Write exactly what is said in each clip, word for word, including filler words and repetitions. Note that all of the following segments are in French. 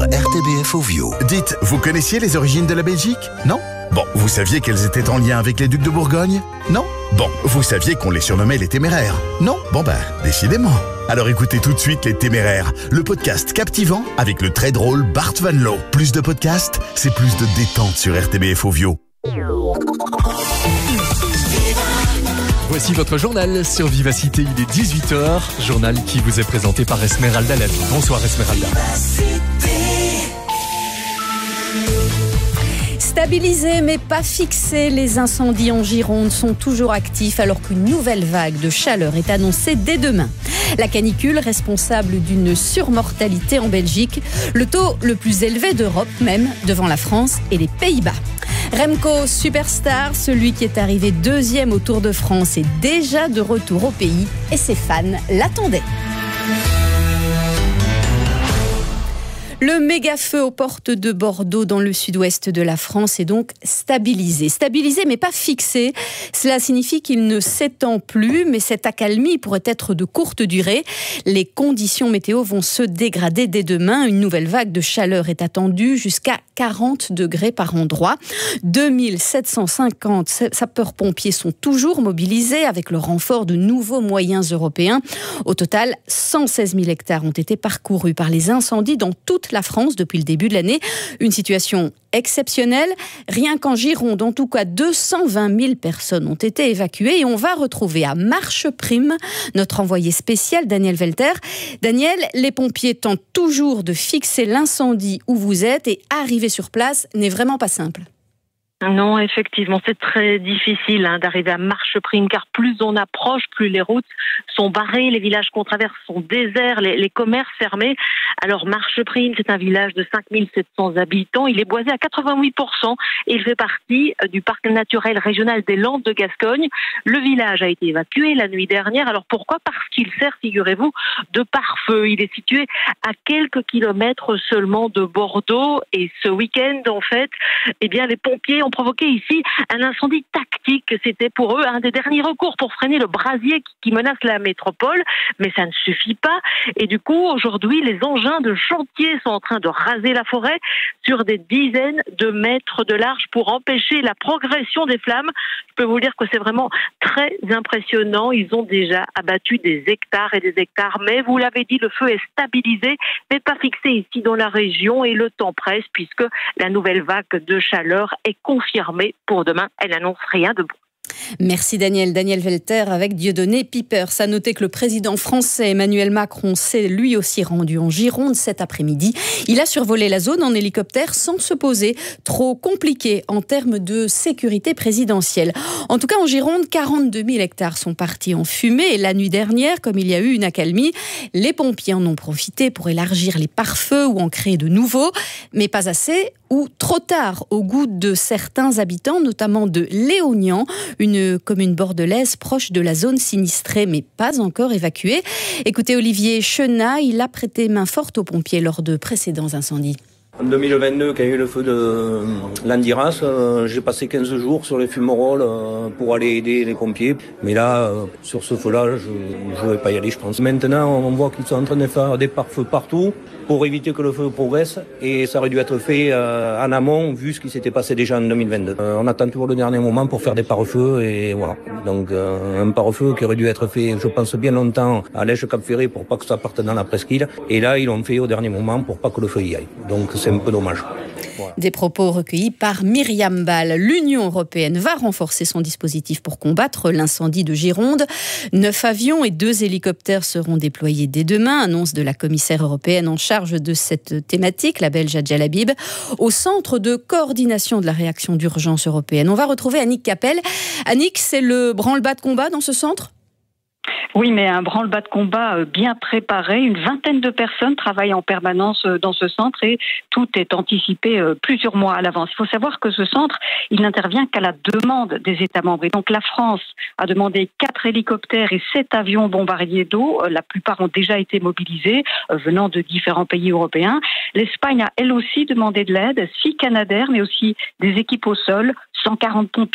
R T B F Ovio. Dites, vous connaissiez les origines de la Belgique? Non? Bon, vous saviez qu'elles étaient en lien avec les ducs de Bourgogne? Non? Bon, vous saviez qu'on les surnommait les Téméraires? Non? Bon ben, décidément. Alors écoutez tout de suite Les Téméraires, le podcast captivant avec le très drôle Bart Van Loo. Plus de podcasts, c'est plus de détente sur R T B F Ovio. Voici votre journal sur Vivacité, il est dix-huit heures, journal qui vous est présenté par Esmeralda Lavie. Bonsoir Esmeralda. Stabilisés mais pas fixés, les incendies en Gironde sont toujours actifs alors qu'une nouvelle vague de chaleur est annoncée dès demain. La canicule responsable d'une surmortalité en Belgique, le taux le plus élevé d'Europe même, devant la France et les Pays-Bas. Remco Superstar, celui qui est arrivé deuxième au Tour de France, est déjà de retour au pays et ses fans l'attendaient. Le méga-feu aux portes de Bordeaux dans le sud-ouest de la France est donc stabilisé. Stabilisé mais pas fixé. Cela signifie qu'il ne s'étend plus, mais cette accalmie pourrait être de courte durée. Les conditions météo vont se dégrader dès demain. Une nouvelle vague de chaleur est attendue jusqu'à quarante degrés par endroit. deux mille sept cent cinquante sapeurs-pompiers sont toujours mobilisés avec le renfort de nouveaux moyens européens. Au total, cent seize mille hectares ont été parcourus par les incendies dans toute la France depuis le début de l'année. Une situation exceptionnelle. Rien qu'en Gironde, en tout cas, deux cent vingt mille personnes ont été évacuées et on va retrouver à Marcheprime notre envoyé spécial Daniel Velter. Daniel, les pompiers tentent toujours de fixer l'incendie où vous êtes et arriver sur place n'est vraiment pas simple. Non, effectivement, c'est très difficile hein, d'arriver à Marcheprime, car plus on approche, plus les routes sont barrées, les villages qu'on traverse sont déserts, les, les commerces fermés. Alors Marcheprime, c'est un village de cinq mille sept cents habitants, il est boisé à quatre-vingt-huit pour cent et il fait partie du parc naturel régional des Landes de Gascogne. Le village a été évacué la nuit dernière. Alors pourquoi? Parce qu'il sert, figurez-vous, de pare-feu. Il est situé à quelques kilomètres seulement de Bordeaux et ce week-end, en fait, eh bien, les pompiers ont provoqué ici un incendie tactique. C'était pour eux un des derniers recours pour freiner le brasier qui menace la métropole, mais ça ne suffit pas. Et du coup, aujourd'hui, les engins de chantier sont en train de raser la forêt sur des dizaines de mètres de large pour empêcher la progression des flammes. Je peux vous dire que c'est vraiment très impressionnant. Ils ont déjà abattu des hectares et des hectares, mais vous l'avez dit, le feu est stabilisé, mais pas fixé ici dans la région et le temps presse puisque la nouvelle vague de chaleur est confirmée pour demain. Elle n'annonce rien de bon. Merci Daniel. Daniel Velter avec Dieudonné Pipers. À noter que le président français Emmanuel Macron s'est lui aussi rendu en Gironde cet après-midi. Il a survolé la zone en hélicoptère sans se poser. Trop compliqué en termes de sécurité présidentielle. En tout cas, en Gironde, quarante-deux mille hectares sont partis en fumée. Et la nuit dernière, comme il y a eu une accalmie, les pompiers en ont profité pour élargir les pare-feux ou en créer de nouveaux. Mais pas assez ou trop tard au goût de certains habitants, notamment de Léognan, une commune bordelaise proche de la zone sinistrée, mais pas encore évacuée. Écoutez Olivier Chenat, il a prêté main forte aux pompiers lors de précédents incendies. En deux mille vingt-deux, quand il y a eu le feu de l'Andiras, euh, j'ai passé quinze jours sur les fumerolles euh, pour aller aider les pompiers. Mais là, euh, sur ce feu-là, je ne vais pas y aller, je pense. Maintenant, on voit qu'ils sont en train de faire des pare-feux partout pour éviter que le feu progresse. Et ça aurait dû être fait euh, en amont, vu ce qui s'était passé déjà en deux mille vingt-deux. Euh, on attend toujours le dernier moment pour faire des pare-feux et voilà. Donc, euh, un pare-feu qui aurait dû être fait, je pense, bien longtemps à Lège-Cap-Ferré pour pas que ça parte dans la presqu'île. Et là, ils l'ont fait au dernier moment pour pas que le feu y aille. Donc, c'est un peu dommage. Voilà. Des propos recueillis par Myriam Ball. L'Union européenne va renforcer son dispositif pour combattre l'incendie de Gironde. Neuf avions et deux hélicoptères seront déployés dès demain, annonce de la commissaire européenne en charge de cette thématique, la Belge Adja Habib, au centre de coordination de la réaction d'urgence européenne. On va retrouver Annick Capel. Annick, c'est le branle-bas de combat dans ce centre ? Oui, mais un branle-bas de combat bien préparé. Une vingtaine de personnes travaillent en permanence dans ce centre et tout est anticipé plusieurs mois à l'avance. Il faut savoir que ce centre, il n'intervient qu'à la demande des États membres. Et donc la France a demandé quatre hélicoptères et sept avions bombardiers d'eau. La plupart ont déjà été mobilisés, venant de différents pays européens. L'Espagne a elle aussi demandé de l'aide, six Canadair, mais aussi des équipes au sol, cent quarante pompiers,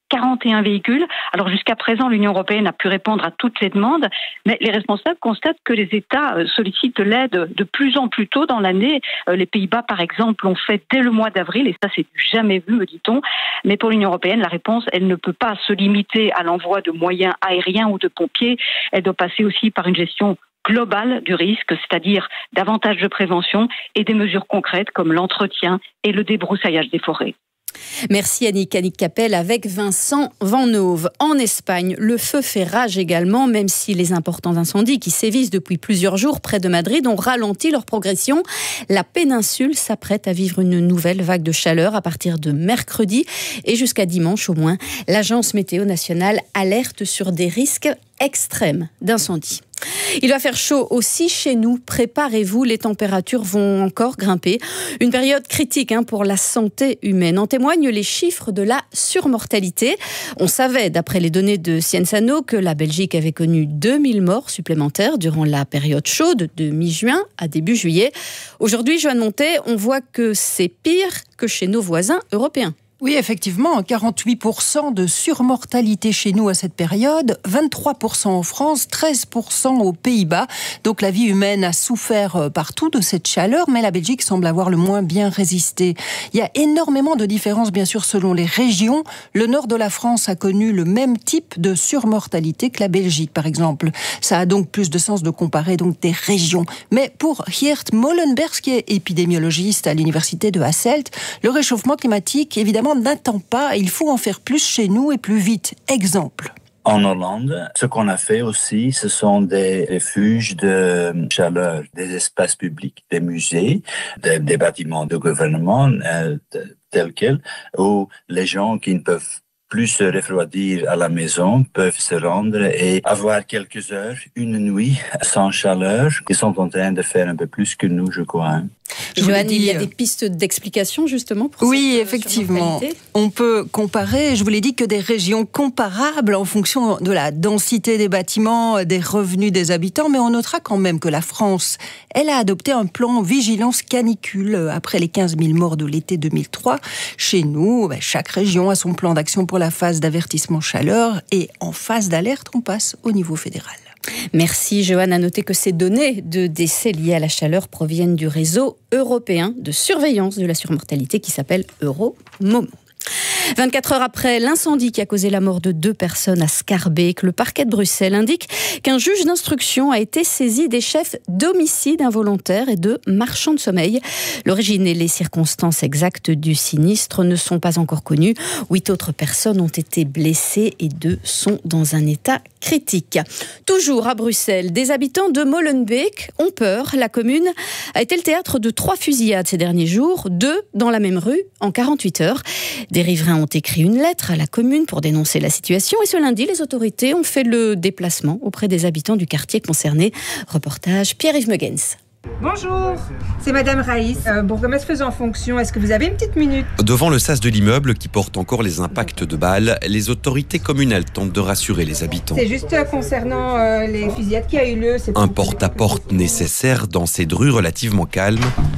quarante et un véhicules. Alors jusqu'à présent, l'Union européenne a pu répondre à toutes ces demandes, mais les responsables constatent que les États sollicitent l'aide de plus en plus tôt dans l'année. Les Pays-Bas, par exemple, l'ont fait dès le mois d'avril, et ça, c'est jamais vu, me dit-on. Mais pour l'Union européenne, la réponse, elle ne peut pas se limiter à l'envoi de moyens aériens ou de pompiers. Elle doit passer aussi par une gestion globale du risque, c'est-à-dire davantage de prévention et des mesures concrètes comme l'entretien et le débroussaillage des forêts. Merci Annick. Annick Capel avec Vincent Vanhove. En Espagne, le feu fait rage également, même si les importants incendies qui sévissent depuis plusieurs jours près de Madrid ont ralenti leur progression. La péninsule s'apprête à vivre une nouvelle vague de chaleur à partir de mercredi et jusqu'à dimanche au moins. L'Agence météo nationale alerte sur des risques extrêmes d'incendie. Il va faire chaud aussi chez nous. Préparez-vous, les températures vont encore grimper. Une période critique hein, pour la santé humaine. En témoignent les chiffres de la surmortalité. On savait, d'après les données de Cienzano, que la Belgique avait connu deux mille morts supplémentaires durant la période chaude de mi-juin à début juillet. Aujourd'hui, Joanne Montet, on voit que c'est pire que chez nos voisins européens. Oui, effectivement, quarante-huit pour cent de surmortalité chez nous à cette période, vingt-trois pour cent en France, treize pour cent aux Pays-Bas. Donc la vie humaine a souffert partout de cette chaleur, mais la Belgique semble avoir le moins bien résisté. Il y a énormément de différences, bien sûr, selon les régions. Le nord de la France a connu le même type de surmortalité que la Belgique, par exemple. Ça a donc plus de sens de comparer donc des régions. Mais pour Geert Molenbergs, qui est épidémiologiste à l'université de Hasselt, le réchauffement climatique, évidemment, n'attend pas, il faut en faire plus chez nous et plus vite. Exemple. En Hollande, ce qu'on a fait aussi, ce sont des refuges de chaleur, des espaces publics, des musées, des, des bâtiments de gouvernement euh, tels quels, où les gens qui ne peuvent plus se refroidir à la maison peuvent se rendre et avoir quelques heures, une nuit sans chaleur. Ils sont en train de faire un peu plus que nous, je crois. Joanne, il y a des pistes d'explication justement pour oui, cette effectivement. On peut comparer, je vous l'ai dit, que des régions comparables en fonction de la densité des bâtiments, des revenus des habitants, mais on notera quand même que la France, elle a adopté un plan vigilance canicule après les quinze mille morts de l'été deux mille trois. Chez nous, chaque région a son plan d'action pour la phase d'avertissement chaleur et en phase d'alerte, on passe au niveau fédéral. Merci Joanne. À noter que ces données de décès liés à la chaleur proviennent du réseau européen de surveillance de la surmortalité qui s'appelle Euromomo. vingt-quatre heures après l'incendie qui a causé la mort de deux personnes à Schaerbeek, le parquet de Bruxelles indique qu'un juge d'instruction a été saisi des chefs d'homicide involontaire et de marchands de sommeil. L'origine et les circonstances exactes du sinistre ne sont pas encore connues. Huit autres personnes ont été blessées et deux sont dans un état critique. Toujours à Bruxelles, des habitants de Molenbeek ont peur. La commune a été le théâtre de trois fusillades ces derniers jours, deux dans la même rue en quarante-huit heures. Des riverains ont écrit une lettre à la commune pour dénoncer la situation et ce lundi, les autorités ont fait le déplacement auprès des habitants du quartier concerné. Reportage Pierre-Yves Megens. Bonjour, c'est Madame Raïs, euh, bourgmestre faisant fonction. Est-ce que vous avez une petite minute ? Devant le sas de l'immeuble qui porte encore les impacts de balles, les autorités communales tentent de rassurer les habitants. C'est juste euh, concernant euh, les fusillades qui a eu lieu. Un porte-à-porte nécessaire dans cette rue relativement calme.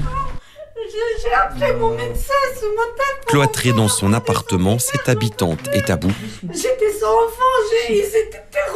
J'ai appelé mon médecin ce matin. Cloîtrée dans son appartement, cette habitante est à bout. J'étais sans enfant, j'ai... ils étaient terrorisés.